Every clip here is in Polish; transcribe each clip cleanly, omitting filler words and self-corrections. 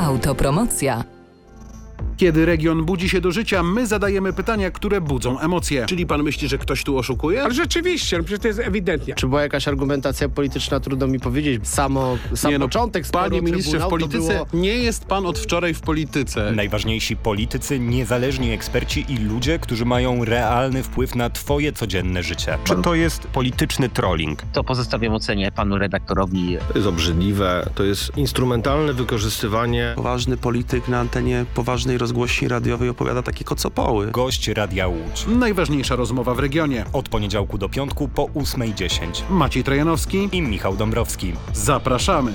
Autopromocja. Kiedy region budzi się do życia, my zadajemy pytania, które budzą emocje. Czyli pan myśli, że ktoś tu oszukuje? Ale rzeczywiście, przecież to jest ewidentnie. Czy była jakaś argumentacja polityczna, trudno mi powiedzieć. Sam początek sporu, panie ministrze, w polityce nie jest pan od wczoraj w polityce. Najważniejsi politycy, niezależni eksperci i ludzie, którzy mają realny wpływ na twoje codzienne życie. Czy to jest polityczny trolling? To pozostawiam ocenie panu redaktorowi. To jest obrzydliwe, to jest instrumentalne wykorzystywanie. Poważny polityk na antenie poważnej rozgłośni radiowej opowiada takie kocopoły. Gość Radia Łódź. Najważniejsza rozmowa w regionie. Od poniedziałku do piątku po 8:10. Maciej Trojanowski I Michał Dąbrowski. Zapraszamy.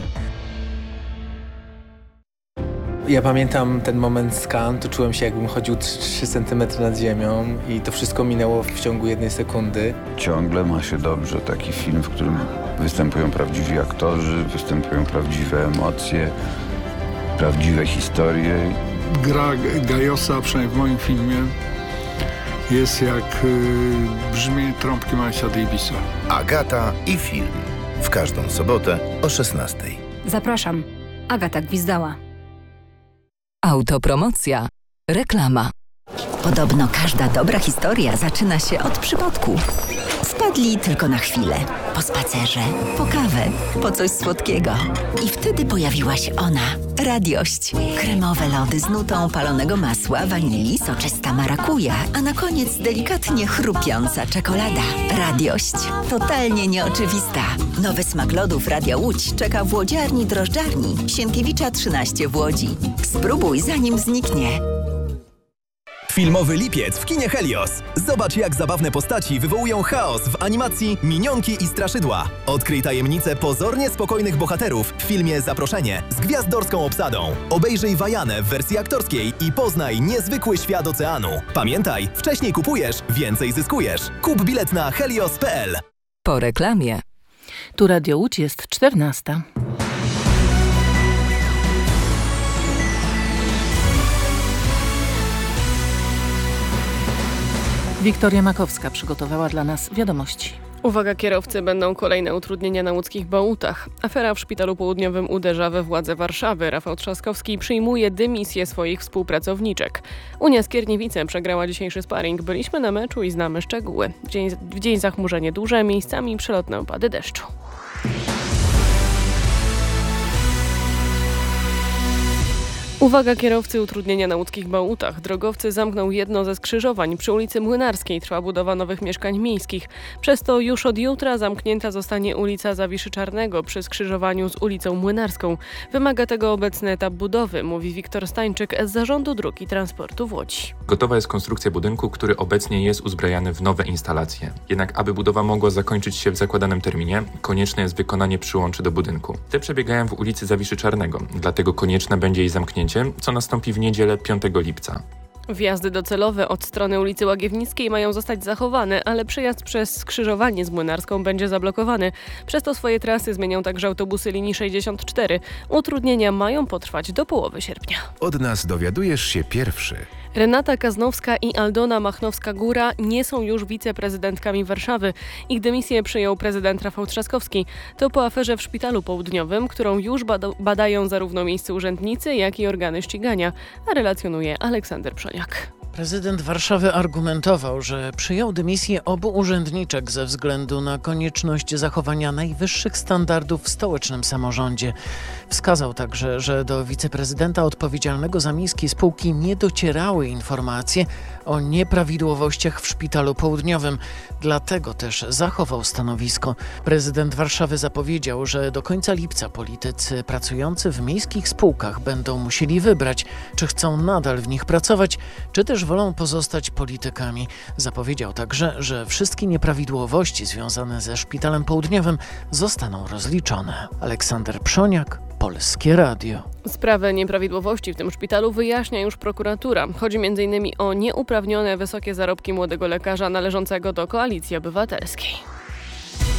Ja pamiętam ten moment z Cannes, to czułem się, jakbym chodził 3 cm nad ziemią i to wszystko minęło w ciągu 1 sekundy. Ciągle ma się dobrze taki film, w którym występują prawdziwi aktorzy, występują prawdziwe emocje, prawdziwe historie. Gra Gajosa, przynajmniej w moim filmie, jest jak brzmienie trąbki Milesa Davisa. Agata i film. W każdą sobotę o 16:00. Zapraszam. Agata Gwizdała. Autopromocja. Reklama. Podobno każda dobra historia zaczyna się od przypadku. Wpadli tylko na chwilę. Po spacerze, po kawę, po coś słodkiego. I wtedy pojawiła się ona. Radiość. Kremowe lody z nutą palonego masła, wanilii, soczysta marakuja, a na koniec delikatnie chrupiąca czekolada. Radiość. Totalnie nieoczywista. Nowy smak lodów Radia Łódź czeka w łodziarni drożdżarni Sienkiewicza 13 w Łodzi. Spróbuj zanim zniknie. Filmowy lipiec w kinie Helios. Zobacz, jak zabawne postaci wywołują chaos w animacji Minionki i Straszydła. Odkryj tajemnicę pozornie spokojnych bohaterów w filmie Zaproszenie z gwiazdorską obsadą. Obejrzyj Wajanę w wersji aktorskiej i poznaj niezwykły świat oceanu. Pamiętaj, wcześniej kupujesz, więcej zyskujesz. Kup bilet na helios.pl. Po reklamie. Tu Radio Łódź, jest 14:00. Wiktoria Makowska przygotowała dla nas wiadomości. Uwaga kierowcy, będą kolejne utrudnienia na łódzkich Bałutach. Afera w Szpitalu Południowym uderza we władze Warszawy. Rafał Trzaskowski przyjmuje dymisję swoich współpracowniczek. Unia Skierniewice przegrała dzisiejszy sparring. Byliśmy na meczu i znamy szczegóły. W dzień zachmurzenie duże, miejscami przelotne opady deszczu. Uwaga kierowcy, utrudnienia na łódzkich Bałutach. Drogowcy zamknął jedno ze skrzyżowań. Przy ulicy Młynarskiej trwa budowa nowych mieszkań miejskich. Przez to już od jutra zamknięta zostanie ulica Zawiszy Czarnego przy skrzyżowaniu z ulicą Młynarską. Wymaga tego obecny etap budowy, mówi Wiktor Stańczyk z Zarządu Dróg i Transportu w Łodzi. Gotowa jest konstrukcja budynku, który obecnie jest uzbrajany w nowe instalacje. Jednak aby budowa mogła zakończyć się w zakładanym terminie, konieczne jest wykonanie przyłączy do budynku. Te przebiegają w ulicy Zawiszy Czarnego, dlatego konieczne będzie jej zamknięcie, co nastąpi w niedzielę 5 lipca. Wjazdy docelowe od strony ulicy Łagiewnickiej mają zostać zachowane, ale przejazd przez skrzyżowanie z Młynarską będzie zablokowany. Przez to swoje trasy zmienią także autobusy linii 64. Utrudnienia mają potrwać do połowy sierpnia. Od nas dowiadujesz się pierwszy. Renata Kaznowska i Aldona Machnowska-Góra nie są już wiceprezydentkami Warszawy. Ich dymisję przyjął prezydent Rafał Trzaskowski. To po aferze w Szpitalu Południowym, którą już badają zarówno miejscy urzędnicy, jak i organy ścigania, a relacjonuje Aleksander Przoniak. Prezydent Warszawy argumentował, że przyjął dymisję obu urzędniczek ze względu na konieczność zachowania najwyższych standardów w stołecznym samorządzie. Wskazał także, że do wiceprezydenta odpowiedzialnego za miejskie spółki nie docierały informacje o nieprawidłowościach w Szpitalu Południowym. Dlatego też zachował stanowisko. Prezydent Warszawy zapowiedział, że do końca lipca politycy pracujący w miejskich spółkach będą musieli wybrać, czy chcą nadal w nich pracować, czy też wolą pozostać politykami. Zapowiedział także, że wszystkie nieprawidłowości związane ze Szpitalem Południowym zostaną rozliczone. Aleksander Przoniak, Polskie Radio. Sprawę nieprawidłowości w tym szpitalu wyjaśnia już prokuratura. Chodzi m.in. o nieuprawnione wysokie zarobki młodego lekarza należącego do Koalicji Obywatelskiej.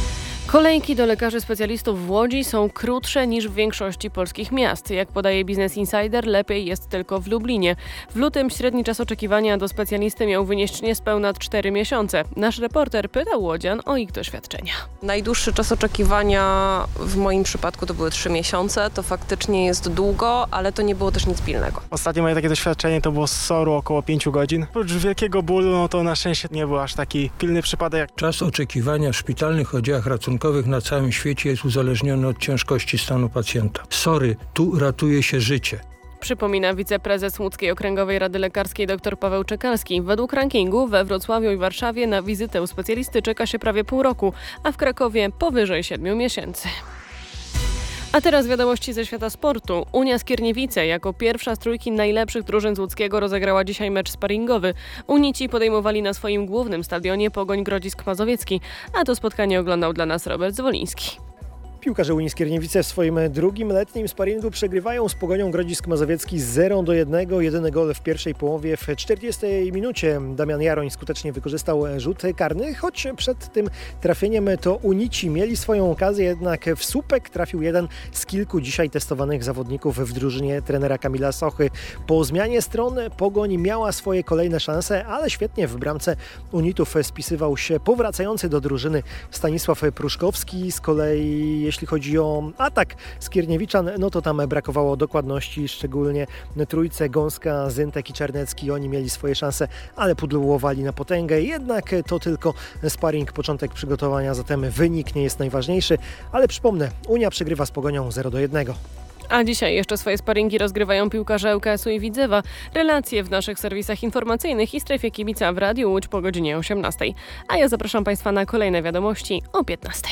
Kolejki do lekarzy specjalistów w Łodzi są krótsze niż w większości polskich miast. Jak podaje Business Insider, lepiej jest tylko w Lublinie. W lutym średni czas oczekiwania do specjalisty miał wynieść niespełna 4 miesiące. Nasz reporter pytał łodzian o ich doświadczenia. Najdłuższy czas oczekiwania w moim przypadku to były 3 miesiące. To faktycznie jest długo, ale to nie było też nic pilnego. Ostatnie moje takie doświadczenie to było z SOR-u około 5 godzin. Oprócz wielkiego bólu, no to na szczęście nie był aż taki pilny przypadek. Czas oczekiwania w szpitalnych oddziałach ratunkowych na całym świecie jest uzależniony od ciężkości stanu pacjenta. SOR-y, tu ratuje się życie. Przypomina wiceprezes Łódzkiej Okręgowej Rady Lekarskiej dr Paweł Czekalski. Według rankingu we Wrocławiu i Warszawie na wizytę u specjalisty czeka się prawie pół roku, a w Krakowie powyżej 7 miesięcy. A teraz wiadomości ze świata sportu. Unia Skierniewice jako pierwsza z trójki najlepszych drużyn z Łódzkiego rozegrała dzisiaj mecz sparingowy. Unici podejmowali na swoim głównym stadionie Pogoń Grodzisk Mazowiecki, a to spotkanie oglądał dla nas Robert Zwoliński. Piłkarze Unii Skierniewice w swoim drugim letnim sparingu przegrywają z Pogonią Grodzisk Mazowiecki 0-1. Jedyny gol w pierwszej połowie w 40 minucie. Damian Jaroń skutecznie wykorzystał rzut karny, choć przed tym trafieniem to Unici mieli swoją okazję, jednak w słupek trafił jeden z kilku dzisiaj testowanych zawodników w drużynie trenera Kamila Sochy. Po zmianie stron Pogoń miała swoje kolejne szanse, ale świetnie w bramce Unitów spisywał się powracający do drużyny Stanisław Pruszkowski. Z kolei jeśli chodzi o atak Skierniewiczan, no to tam brakowało dokładności, szczególnie trójce Gąska, Zyntek i Czarnecki. Oni mieli swoje szanse, ale pudłowali na potęgę. Jednak to tylko sparring, początek przygotowania, zatem wynik nie jest najważniejszy. Ale przypomnę, Unia przegrywa z Pogonią 0-1. A dzisiaj jeszcze swoje sparingi rozgrywają piłkarze ŁKS-u i Widzewa. Relacje w naszych serwisach informacyjnych i strefie kibica w Radiu Łódź po godzinie 18. A ja zapraszam Państwa na kolejne wiadomości o 15.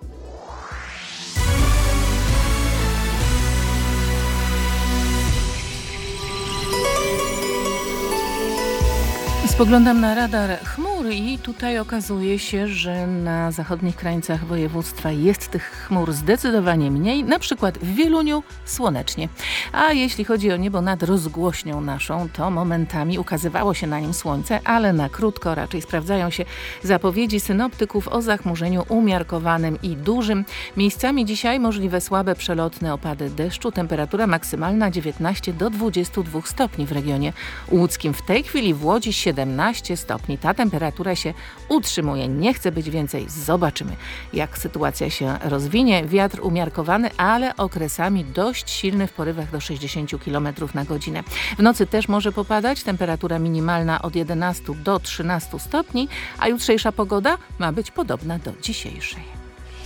Spoglądam na radar chmur i tutaj okazuje się, że na zachodnich krańcach województwa jest tych chmur zdecydowanie mniej, na przykład w Wieluniu słonecznie. A jeśli chodzi o niebo nad rozgłośnią naszą, to momentami ukazywało się na nim słońce, ale na krótko raczej sprawdzają się zapowiedzi synoptyków o zachmurzeniu umiarkowanym i dużym. Miejscami dzisiaj możliwe słabe przelotne opady deszczu, temperatura maksymalna 19 do 22 stopni w regionie łódzkim. W tej chwili w Łodzi 17 stopni. Ta temperatura się utrzymuje. Nie chce być więcej. Zobaczymy, jak sytuacja się rozwinie. Wiatr umiarkowany, ale okresami dość silny w porywach do 60 km na godzinę. W nocy też może popadać. Temperatura minimalna od 11 do 13 stopni, a jutrzejsza pogoda ma być podobna do dzisiejszej.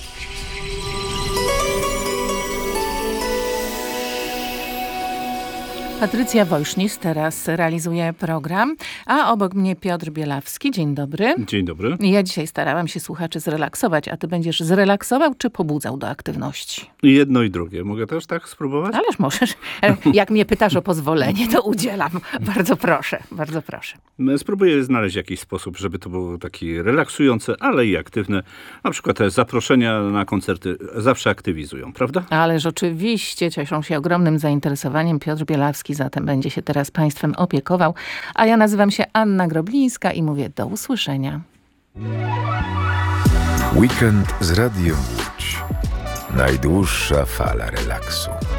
Patrycja Wojsznis teraz realizuje program, a obok mnie Piotr Bielawski. Dzień dobry. Dzień dobry. Ja dzisiaj starałam się słuchaczy zrelaksować, a ty będziesz zrelaksował czy pobudzał do aktywności? Jedno i drugie. Mogę też tak spróbować? Ależ możesz. Jak mnie pytasz o pozwolenie, to udzielam. Bardzo proszę, bardzo proszę. Spróbuję znaleźć jakiś sposób, żeby to było taki relaksujące, ale i aktywne. Na przykład te zaproszenia na koncerty zawsze aktywizują, prawda? Ależ oczywiście cieszą się ogromnym zainteresowaniem. Piotr Bielawski zatem będzie się teraz Państwem opiekował. A ja nazywam się Anna Groblińska i mówię do usłyszenia. Weekend z Radiem Łódź. Najdłuższa fala relaksu.